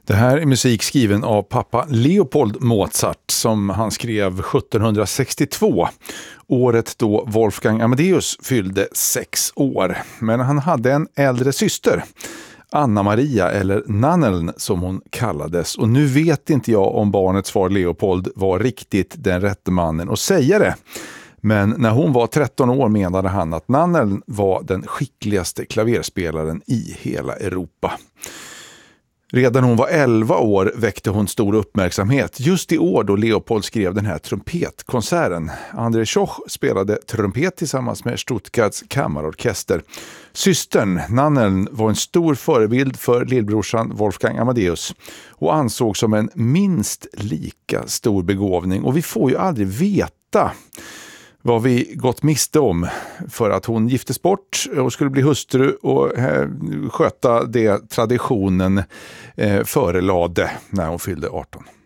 Det här är musik skriven av pappa Leopold Mozart som han skrev 1762, året då Wolfgang Amadeus fyllde 6 år. Men han hade en äldre syster, Anna Maria eller Nanneln som hon kallades. Och nu vet inte jag om barnets far Leopold var riktigt den rätte mannen att säga det. Men när hon var 13 år menade han att Nanneln var den skickligaste klaverspelaren i hela Europa. Redan hon var 11 år väckte hon stor uppmärksamhet. Just i år då Leopold skrev den här trumpetkonserten. André Schoch spelade trumpet tillsammans med Stuttgarts kammarorkester. Systern, Nanneln, var en stor förebild för lillbrorsan Wolfgang Amadeus och ansågs som en minst lika stor begåvning. Och vi får ju aldrig veta vad vi gått miste om för att hon giftes bort och skulle bli hustru och sköta det traditionen förelade när hon fyllde 18.